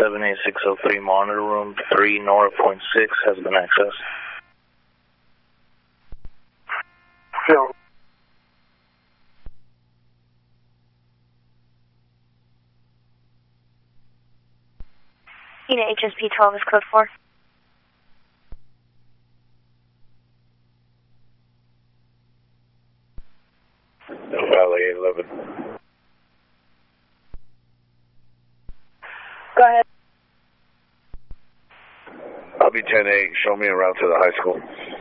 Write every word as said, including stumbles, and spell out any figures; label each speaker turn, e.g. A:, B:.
A: seven eight six oh three monitor room three Nora point six has been accessed.
B: Phil.
C: Unit H S P twelve is code four.
B: Valley eleven.
C: Go ahead.
B: I'll be ten eight. Show me a route to the high school.